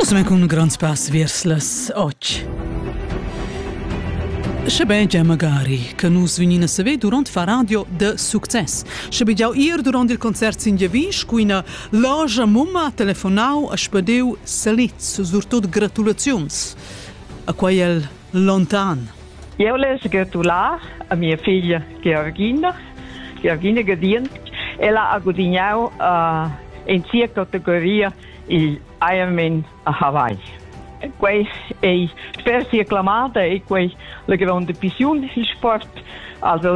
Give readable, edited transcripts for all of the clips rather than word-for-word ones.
Nus con un grand pass vers las 8. Scebegia magari che nus venina a saver durante fa radio de success. Scebegiau ier durante il concert in Giavisch, cu ina loja mumma telefonau a spadeu salits, surtot gratulazions. A quel lontan. Io le gratular a mia figlia Georgina Gadient. Ella ha guadagnato in sia categoria il Ironman a Hawaii. Quei è spesso acclamata e quei la grande passione del sport. Also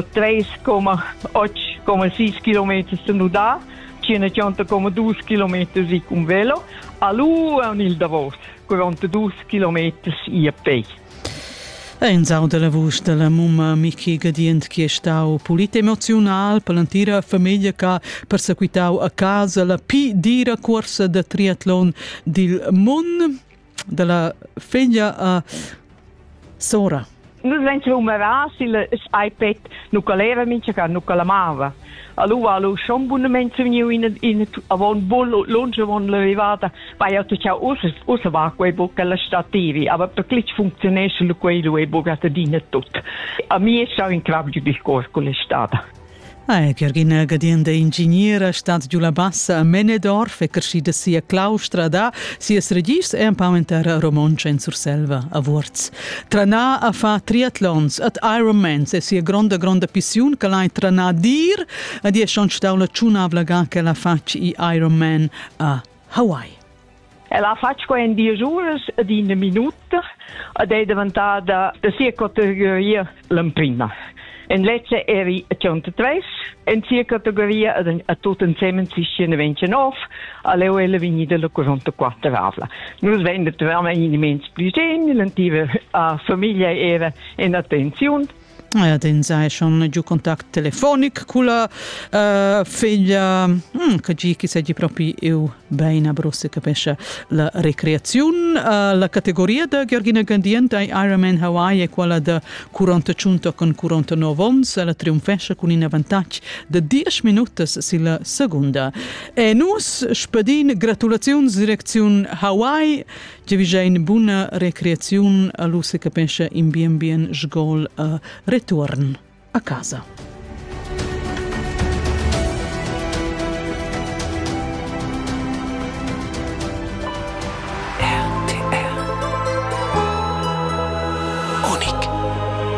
3,8,6 km da nuda, 100,2 km con velo, a lui è un il Davos, 42 km a piedi. In sau della voce della mumma Miki Gadient che è stato pulita emozionale per l'intera famiglia che perseguitau a casa la più dira corsa de triathlon del mondo della figlia Sora. Noi siamo numerosi, l'iPad non caleva mince che non calamava. Allora, schon buonamente in avon longe von l'arrivata, vai a ciao usa va quei bocca la stativi, aber per clic funzionesce lo quello e bocata dina tutto. A me è stato in crabio di corco l'estate. Georgina Gadient ingegnera stat giù la bassa a Menedorf e crescida sia claustra da sia regis e un paumentera romoncia in Surselva a Wurz. Trana a fa triathlons at Ironman se sia grande passion che l'hai trana dir a die schon staula ciunavlaga che la facci i Ironman a Hawaii. E la faccio in 10 ore ad una minuta ed è diventata da sia categoria l'imprima. In Lecce eri a 103, in sia categoria a tutto insieme si scende 29, alle ore venite le 44 avla. Noi vendiamo veramente immenso piacere, l'antica famiglia era in attenzione. Den sei schon giù contact telefonic con la figlia che sei proprio io bene a brosse capisce la recreazione la categoria da Georgina Gadient ai Ironman Hawaii è quella da 45 con 49 ons la trionfesce con un vantaggio di 10 minuti sulla seconda e nus spadin gratulazioni direzione Hawaii che vi in buona recreazione a luce capisce in bien sgol return a casa.